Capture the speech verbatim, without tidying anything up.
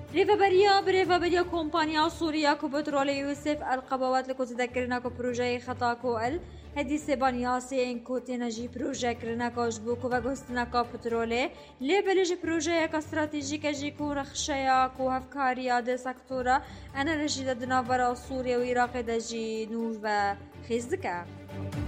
ريفابريا بريفابريا كومبانيا سوريا كو بترول يوسف القبوات لكو تذكرنا كو بروجي خطاكو ال هدي سيبانياسي انكو تنجي بروجي كرناكو جبوكو وغوستناكو بترولي لبلج بروجي كاستراتيجيك جيكو رخشيا كو هفكاريا دي سكتورا انا رجي دنافرا سوريا وعراق دجي نوش و خيزدكا